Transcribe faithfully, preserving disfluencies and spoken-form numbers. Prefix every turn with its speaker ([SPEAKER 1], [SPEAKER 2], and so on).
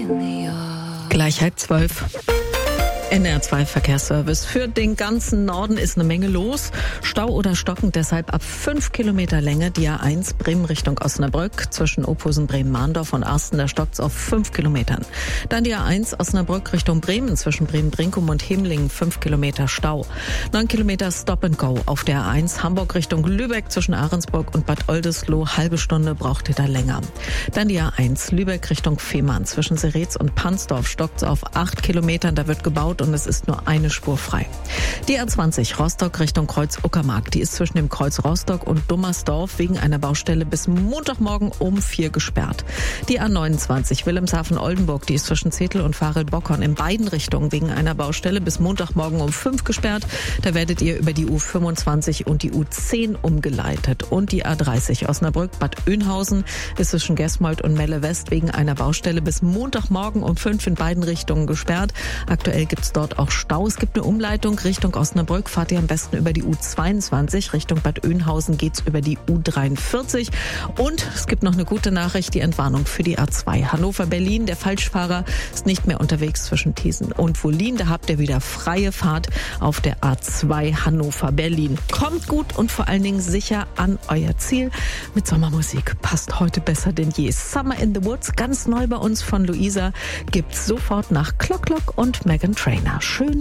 [SPEAKER 1] Gleich halb zwölf. N R zwei Verkehrsservice. Für den ganzen Norden ist eine Menge los. Stau oder stockend, deshalb ab fünf Kilometer Länge die A eins Bremen Richtung Osnabrück. Zwischen Ophusen, Bremen-Mahndorf und Arsten, da stockt's auf fünf Kilometern. Dann die A eins Osnabrück Richtung Bremen. Zwischen Bremen-Brinkum und Hemlingen fünf Kilometer Stau. neun Kilometer Stop and Go auf der A eins Hamburg Richtung Lübeck. Zwischen Ahrensburg und Bad Oldesloe halbe Stunde braucht ihr da länger. Dann die A eins Lübeck Richtung Fehmarn. Zwischen Seretz und Pansdorf stockt's auf acht Kilometern. Da wird gebaut und es ist nur eine Spur frei. Die A zwanzig Rostock Richtung Kreuz Uckermark, die ist zwischen dem Kreuz Rostock und Dummersdorf wegen einer Baustelle bis Montagmorgen um vier gesperrt. Die A neunundzwanzig Wilhelmshaven-Oldenburg, die ist zwischen Zetel und Varel-Bockern in beiden Richtungen wegen einer Baustelle bis Montagmorgen um fünf gesperrt. Da werdet ihr über die U fünfundzwanzig und die U zehn umgeleitet. Und die A dreißig Osnabrück-Bad Oeynhausen ist zwischen Gesmold und Melle West wegen einer Baustelle bis Montagmorgen um fünf in beiden Richtungen gesperrt. Aktuell gibt es dort auch Stau. Es gibt eine Umleitung Richtung Osnabrück. Fahrt ihr am besten über die U zweiundzwanzig. Richtung Bad Oeynhausen geht's über die U dreiundvierzig. Und es gibt noch eine gute Nachricht, die Entwarnung für die A zwei Hannover-Berlin. Der Falschfahrer ist nicht mehr unterwegs zwischen Thiesen und Wollin. Da habt ihr wieder freie Fahrt auf der A zwei Hannover-Berlin. Kommt gut und vor allen Dingen sicher an euer Ziel. Mit Sommermusik passt heute besser denn je. Summer in the Woods, ganz neu bei uns von Luisa, gibt's sofort nach Clock Clock und Meghan Trainor. Schön